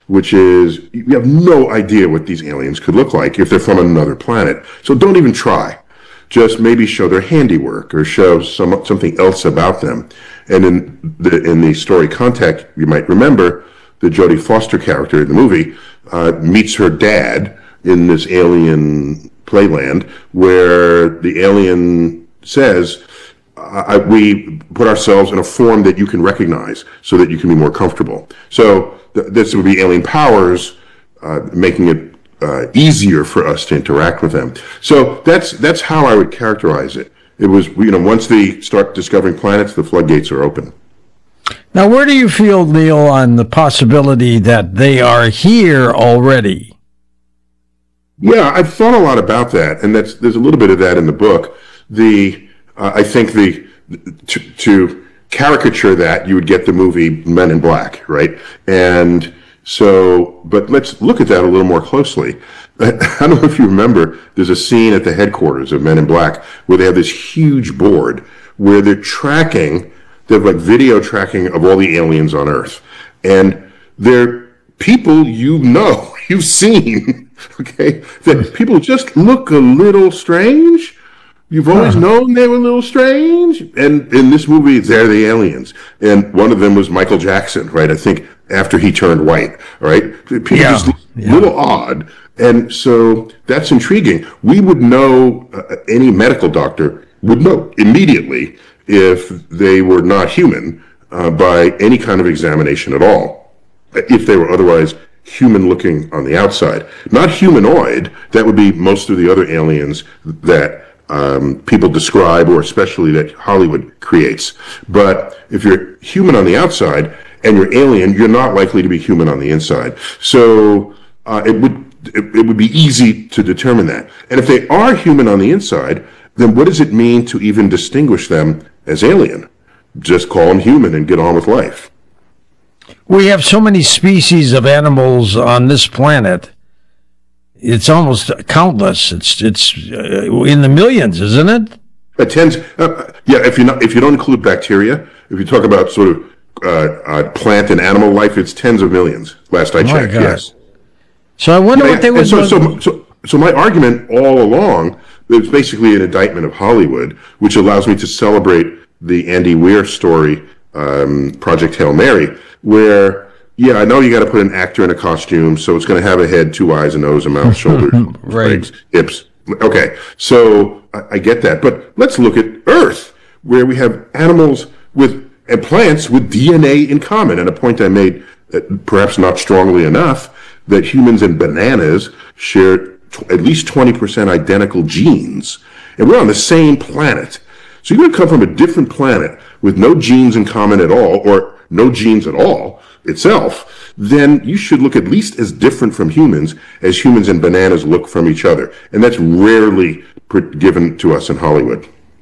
which is you have no idea what these aliens could look like if they're from another planet. So don't even try. Just maybe show their handiwork or show something else about them. And in the story Contact, you might remember the Jodie Foster character in the movie meets her dad in this alien playland where the alien says, we put ourselves in a form that you can recognize so that you can be more comfortable. So this would be alien powers making it easier for us to interact with them. So that's how I would characterize it. It was, once they start discovering planets, the floodgates are open. Now, where do you feel, Neil, on the possibility that they are here already? Yeah, I've thought a lot about that, and there's a little bit of that in the book. I think to caricature that, you would get the movie Men in Black, right? And so, but let's look at that a little more closely. I don't know if you remember, there's a scene at the headquarters of Men in Black where they have this huge board where they have like video tracking of all the aliens on Earth. And they're people you've seen, okay? That people just look a little strange. You've always known they were a little strange. And in this movie, they're the aliens. And one of them was Michael Jackson, right? I think after he turned white, right? People just look a little odd. And so that's intriguing. We would know, any medical doctor would know immediately if they were not human by any kind of examination at all. If they were otherwise human looking on the outside. Not humanoid, that would be most of the other aliens that people describe, or especially that Hollywood creates. But if you're human on the outside and you're alien, you're not likely to be human on the inside. So it would be easy to determine that. And if they are human on the inside, then what does it mean to even distinguish them as alien? Just call them human and get on with life. We have so many species of animals on this planet. It's almost countless. It's in the millions, isn't it? It tends, if you don't include bacteria, if you talk about sort of plant and animal life, it's tens of millions. Last I checked, yes. So I wonder what they would. So my argument all along is basically an indictment of Hollywood, which allows me to celebrate the Andy Weir story, Project Hail Mary, where. Yeah, I know you got to put an actor in a costume, so it's going to have a head, 2 eyes, a nose, a mouth, shoulders, legs, hips. Okay, so I get that. But let's look at Earth, where we have animals and plants with DNA in common. And a point I made, perhaps not strongly enough, that humans and bananas share at least 20% identical genes. And we're on the same planet. So you're going to come from a different planet with no genes in common at all, or no genes at all itself, then you should look at least as different from humans as humans and bananas look from each other. And that's rarely given to us in Hollywood.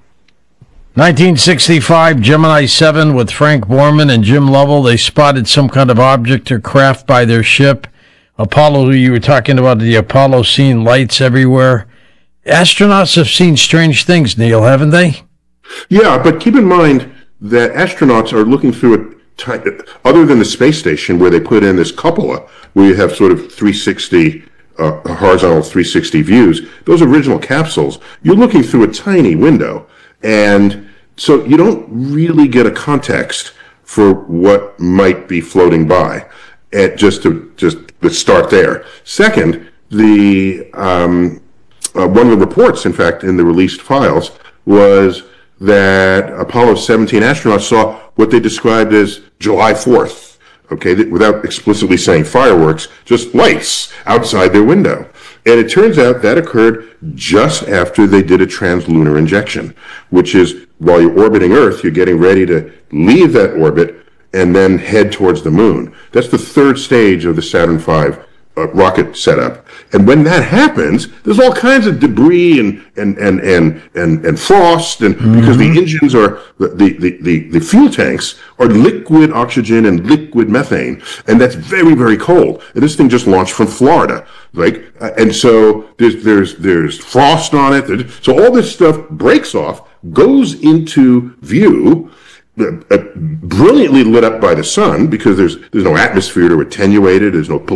1965, Gemini 7 with Frank Borman and Jim Lovell. They spotted some kind of object or craft by their ship. Apollo, you were talking about the Apollo scene, lights everywhere. Astronauts have seen strange things, Neil, haven't they? Yeah, but keep in mind that astronauts are looking through it. Other than the space station where they put in this cupola where you have sort of 360 horizontal 360 views, those original capsules, you're looking through a tiny window, and so you don't really get a context for what might be floating by. And let's start there. Second, one of the reports, in fact, in the released files was that Apollo 17 astronauts saw what they described as July 4th, okay, without explicitly saying fireworks, just lights outside their window. And it turns out that occurred just after they did a translunar injection, which is while you're orbiting Earth, you're getting ready to leave that orbit and then head towards the moon. That's the third stage of the Saturn V rocket setup. And when that happens, there's all kinds of debris and frost, and because the engines are the fuel tanks are liquid oxygen and liquid methane, and that's very, very cold. And this thing just launched from Florida, and so there's frost on it. So all this stuff breaks off, goes into view, brilliantly lit up by the sun because there's no atmosphere to attenuate it. There's no